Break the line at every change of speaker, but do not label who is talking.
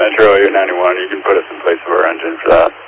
Metro 891. You can put us in place of our engine for that.